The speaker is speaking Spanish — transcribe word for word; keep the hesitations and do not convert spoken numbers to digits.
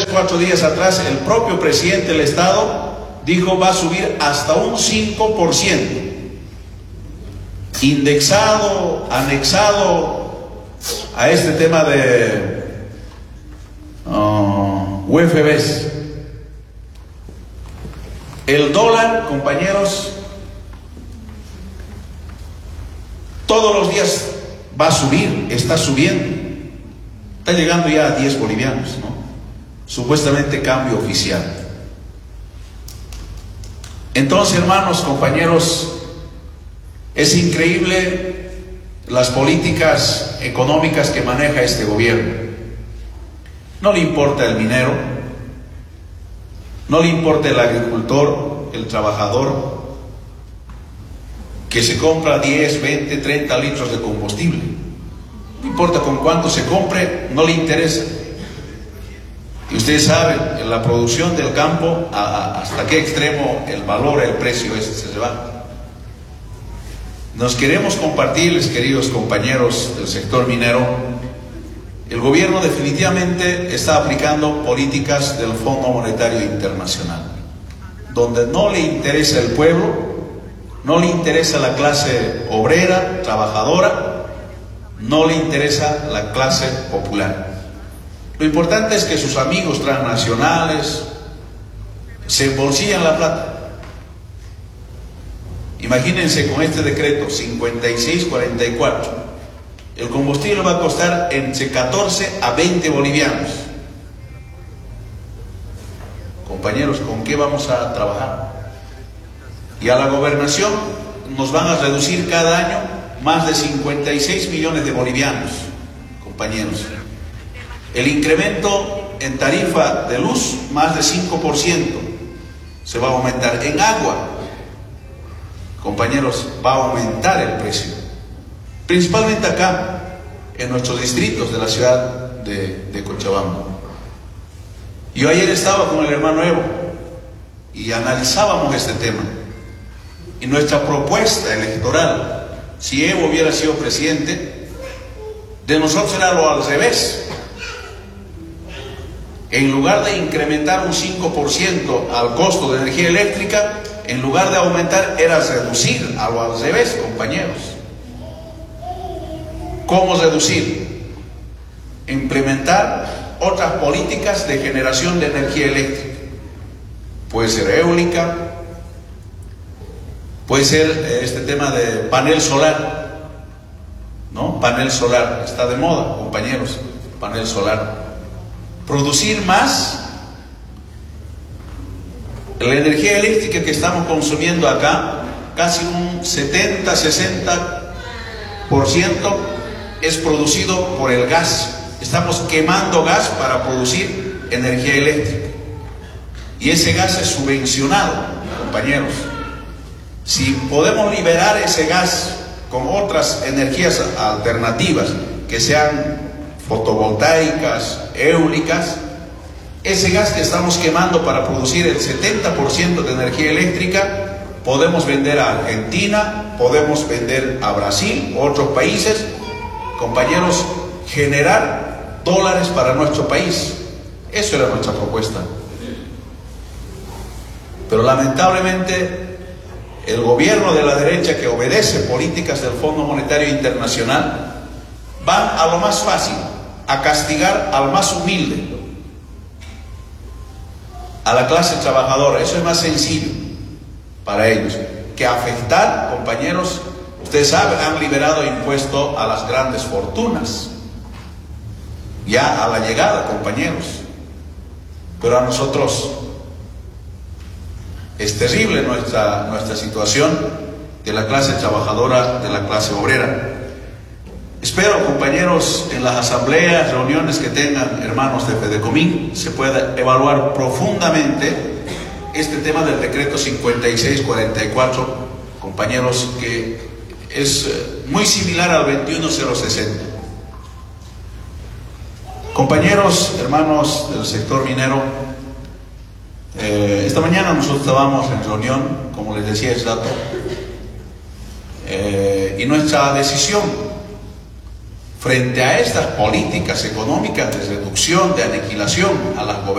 cuatro días atrás, el propio presidente del Estado dijo va a subir hasta un cinco por ciento. Indexado, anexado a este tema de uh, U F Bs. El dólar, compañeros, todos los días va a subir, está subiendo. Está llegando ya a diez bolivianos, ¿no? Supuestamente cambio oficial. Entonces, hermanos, compañeros, es increíble las políticas económicas que maneja este gobierno. No le importa el minero, no le importa el agricultor, el trabajador, que se compra diez, veinte, treinta litros de combustible. No importa con cuánto se compre, no le interesa. Y ustedes saben, en la producción del campo, a, a, hasta qué extremo el valor, el precio ese se va. Nos queremos compartirles, queridos compañeros del sector minero, el gobierno definitivamente está aplicando políticas del Fondo Monetario Internacional, donde no le interesa el pueblo, no le interesa la clase obrera, trabajadora, no le interesa la clase popular. Lo importante es que sus amigos transnacionales se embolsillan la plata. Imagínense con este decreto cincuenta y seis cuarenta y cuatro, el combustible va a costar entre catorce a veinte bolivianos. Compañeros, ¿con qué vamos a trabajar? Y a la gobernación nos van a reducir cada año más de cincuenta y seis millones de bolivianos, compañeros. El incremento en tarifa de luz, más de cinco por ciento, se va a aumentar. En agua, compañeros, va a aumentar el precio, principalmente acá, en nuestros distritos de la ciudad de, de Cochabamba. Yo ayer estaba con el hermano Evo y analizábamos este tema. Y nuestra propuesta electoral, si Evo hubiera sido presidente, de nosotros era lo al revés. En lugar de incrementar un cinco por ciento al costo de energía eléctrica, en lugar de aumentar, era reducir, a lo al revés, compañeros. ¿Cómo reducir? Implementar otras políticas de generación de energía eléctrica. Puede ser eólica, puede ser este tema de panel solar, ¿no? Panel solar, está de moda, compañeros, panel solar. Producir más. La energía eléctrica que estamos consumiendo acá, casi un setenta, sesenta por ciento es producido por el gas. Estamos quemando gas para producir energía eléctrica. Y ese gas es subvencionado, compañeros. Si podemos liberar ese gas con otras energías alternativas, que sean fotovoltaicas, eólicas, ese gas que estamos quemando para producir el setenta por ciento de energía eléctrica, podemos vender a Argentina, podemos vender a Brasil, otros países, compañeros, generar dólares para nuestro país. Eso era nuestra propuesta. Pero lamentablemente el gobierno de la derecha, que obedece políticas del Fondo Monetario Internacional, van a lo más fácil, a castigar al más humilde, a la clase trabajadora. Eso es más sencillo para ellos que afectar, compañeros. Ustedes saben, han liberado impuesto a las grandes fortunas, ya a la llegada, compañeros. Pero a nosotros es terrible nuestra, nuestra situación de la clase trabajadora, de la clase obrera. Espero, compañeros, en las asambleas, reuniones que tengan hermanos de Fedecomín, se pueda evaluar profundamente este tema del decreto cincuenta y seis cuarenta y cuatro, compañeros, que es muy similar al veintiuno mil sesenta. Compañeros, hermanos del sector minero, eh, esta mañana nosotros estábamos en reunión, como les decía el dato, eh, y nuestra decisión frente a estas políticas económicas de reducción, de aniquilación a las gobernaciones,